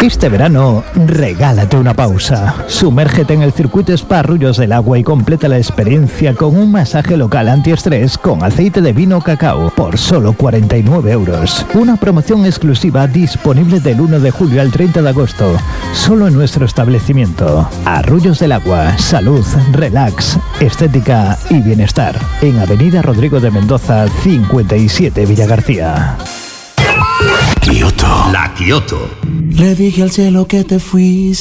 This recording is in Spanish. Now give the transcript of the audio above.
Este verano, regálate una pausa. Sumérgete en el circuito Spa Arroyos del Agua y completa la experiencia con un masaje local antiestrés con aceite de vino cacao por solo 49 euros. Una promoción exclusiva disponible del 1 de julio al 30 de agosto, solo en nuestro establecimiento. Arroyos del Agua, salud, relax, estética y bienestar. En Avenida Rodrigo de Mendoza, 57 Villagarcía. Kioto. La Kioto. Le dije al cielo que te fuiste.